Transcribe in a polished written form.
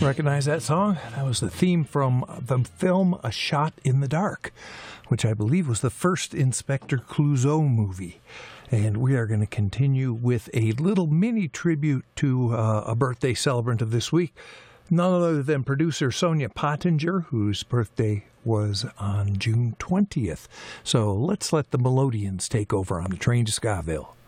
Recognize that song? That was the theme from the film A Shot in the Dark, which I believe was the first Inspector Clouseau movie. And we are going to continue with a little mini tribute to a birthday celebrant of this week, none other than producer Sonia Pottinger, whose birthday was on June 20th. So let's let the Melodians take over on the train to Scottsville.